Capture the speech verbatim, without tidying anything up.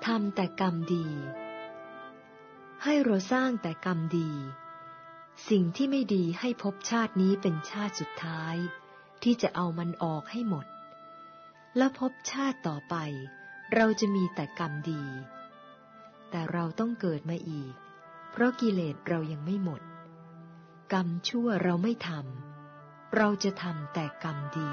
ทำแต่กรรมดีให้เราสร้างแต่กรรมดีสิ่งที่ไม่ดีให้พบชาตินี้เป็นชาติสุดท้ายที่จะเอามันออกให้หมดแล้วพบชาติต่อไปเราจะมีแต่กรรมดีแต่เราต้องเกิดมาอีกเพราะกิเลสเรายังไม่หมดกรรมชั่วเราไม่ทำเราจะทำแต่กรรมดี